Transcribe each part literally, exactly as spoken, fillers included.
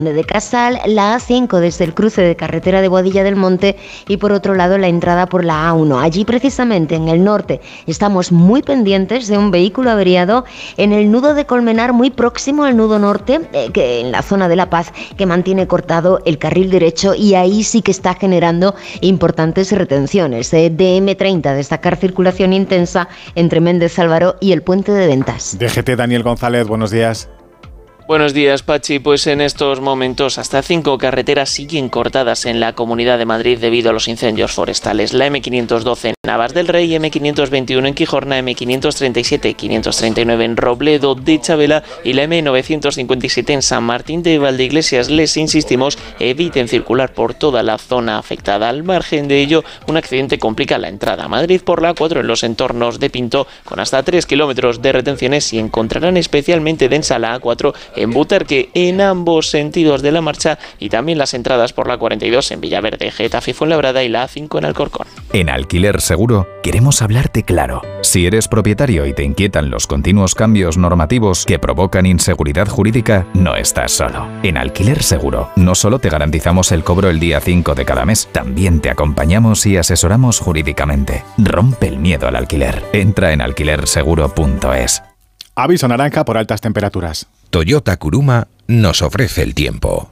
de Casal, la A cinco desde el cruce de carretera de Boadilla del Monte y por otro lado la entrada por la A uno. Allí precisamente en el norte estamos muy pendientes de un vehículo averiado en el nudo de Colmenar, muy próximo al nudo norte, eh, que en la zona de La Paz, que mantiene cortado el carril derecho, y ahí sí que está generando importantes retenciones. Eh, de eme treinta, destacar circulación intensa entre Méndez Álvaro y el Puente de Ventas. D G T, Daniel González, buenos días. Buenos días, Pachi. Pues en estos momentos hasta cinco carreteras siguen cortadas en la Comunidad de Madrid debido a los incendios forestales. La eme quinientos doce en Navas del Rey, eme quinientos veintiuno en Quijorna, eme quinientos treinta y siete, quinientos treinta y nueve en Robledo de Chabela y la eme novecientos cincuenta y siete en San Martín de Valdeiglesias. Les insistimos, eviten circular por toda la zona afectada. Al margen de ello, un accidente complica la entrada a Madrid por la A cuatro en los entornos de Pinto, con hasta tres kilómetros de retenciones, y encontrarán especialmente densa la A cuatro en Butarque en ambos sentidos de la marcha, y también las entradas por la cuarenta y dos en Villaverde, Getafe y Fuenlabrada, y la A cinco en Alcorcón. En Alquiler Seguro queremos hablarte claro. Si eres propietario y te inquietan los continuos cambios normativos que provocan inseguridad jurídica, no estás solo. En Alquiler Seguro no solo te garantizamos el cobro el día cinco de cada mes, también te acompañamos y asesoramos jurídicamente. Rompe el miedo al alquiler. Entra en alquiler seguro punto es. Aviso naranja por altas temperaturas. Toyota Kuruma nos ofrece el tiempo.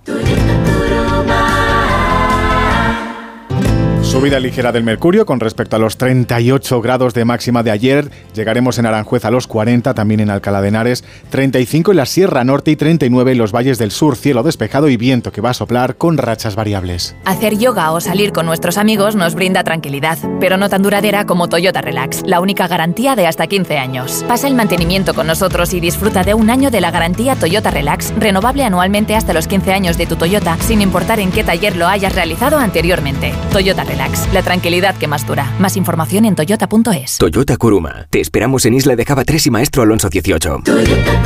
Subida ligera del mercurio con respecto a los treinta y ocho grados de máxima de ayer. Llegaremos en Aranjuez a los cuarenta, también en Alcalá de Henares, treinta y cinco en la Sierra Norte y treinta y nueve en los valles del sur. Cielo despejado y viento que va a soplar con rachas variables. Hacer yoga o salir con nuestros amigos nos brinda tranquilidad, pero no tan duradera como Toyota Relax, la única garantía de hasta quince años. Pasa el mantenimiento con nosotros y disfruta de un año de la garantía Toyota Relax, renovable anualmente hasta los quince años de tu Toyota, sin importar en qué taller lo hayas realizado anteriormente. Toyota Relax. La tranquilidad que más dura. Más información en toyota punto es. Toyota Kuruma. Te esperamos en Isla de Java tres y Maestro Alonso dieciocho. Toyota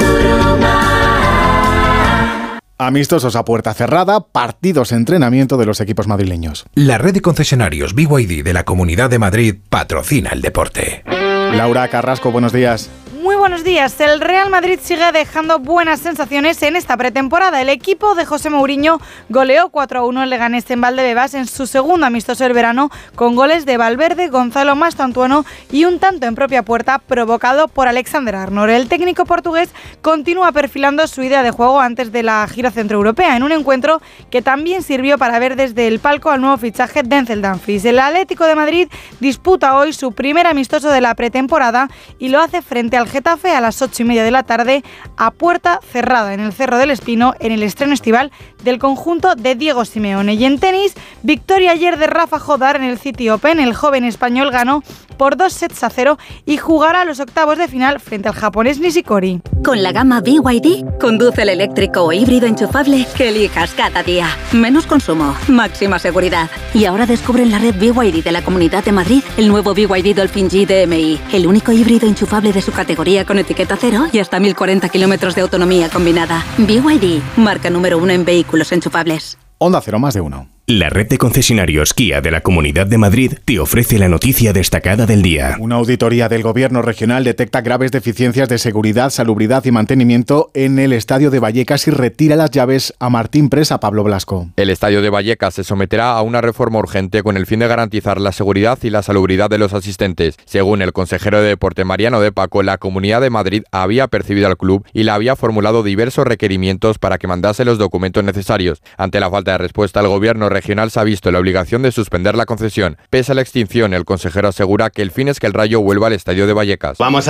Kuruma. Amistosos a puerta cerrada, partidos de entrenamiento de los equipos madrileños. La red de concesionarios B Y D de la Comunidad de Madrid patrocina el deporte. Laura Carrasco, buenos días. Muy buenos días. El Real Madrid sigue dejando buenas sensaciones en esta pretemporada. El equipo de José Mourinho goleó cuatro a uno el Leganés en Valdebebas en su segundo amistoso del verano, con goles de Valverde, Gonzalo Mastantuono y un tanto en propia puerta provocado por Alexander Arnold. El técnico portugués continúa perfilando su idea de juego antes de la gira centroeuropea, en un encuentro que también sirvió para ver desde el palco al nuevo fichaje Denzel Dumfries. El Atlético de Madrid disputa hoy su primer amistoso de la pretemporada y lo hace frente al Getafe a las ocho y media de la tarde a puerta cerrada en el Cerro del Espino, en el estreno estival del conjunto de Diego Simeone. Y en tenis, victoria ayer de Rafa Jodar en el City Open. El joven español ganó por dos sets a cero y jugará los octavos de final frente al japonés Nishikori. Con la gama B Y D, conduce el eléctrico o híbrido enchufable que elijas cada día. Menos consumo, máxima seguridad. Y ahora descubre en la red B Y D de la Comunidad de Madrid el nuevo B Y D Dolphin G D M I, el único híbrido enchufable de su categoría con etiqueta cero y hasta mil cuarenta kilómetros de autonomía combinada. B Y D, marca número uno en vehículos enchufables. Onda Cero, más de uno. La red de concesionarios Kia de la Comunidad de Madrid te ofrece la noticia destacada del día. Una auditoría del Gobierno regional detecta graves deficiencias de seguridad, salubridad y mantenimiento en el Estadio de Vallecas y retira las llaves a Martín Presa. Pablo Blasco. El Estadio de Vallecas se someterá a una reforma urgente con el fin de garantizar la seguridad y la salubridad de los asistentes. Según el consejero de Deporte Mariano de Paco, la Comunidad de Madrid había percibido al club y le había formulado diversos requerimientos para que mandase los documentos necesarios. Ante la falta de respuesta, el Gobierno regional se ha visto la obligación de suspender la concesión. Pese a la extinción, el consejero asegura que el fin es que el Rayo vuelva al Estadio de Vallecas. Vamos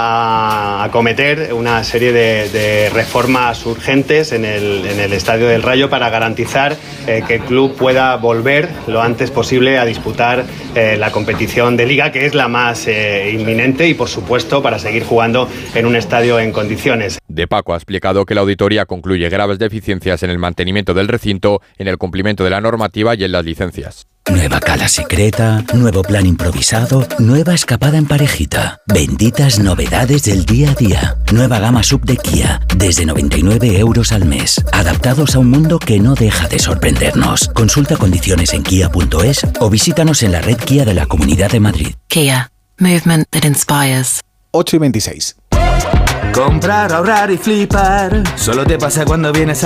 a acometer una serie de, de reformas urgentes en el, en el Estadio del Rayo para garantizar eh, que el club pueda volver lo antes posible a disputar eh, la competición de Liga, que es la más eh, inminente, y por supuesto para seguir jugando en un estadio en condiciones. De Paco ha explicado que la auditoría concluye graves deficiencias en el mantenimiento del recinto, en el cumplimiento de la normativa y en las licencias. Nueva cala secreta, nuevo plan improvisado, nueva escapada en parejita. Benditas novedades del día a día. Nueva gama sub de Kia, desde noventa y nueve euros al mes. Adaptados a un mundo que no deja de sorprendernos. Consulta condiciones en kia punto es o visítanos en la red Kia de la Comunidad de Madrid. Kia, movement that inspires. ocho y veintiséis. Comprar, ahorrar y flipar, solo te pasa cuando vienes a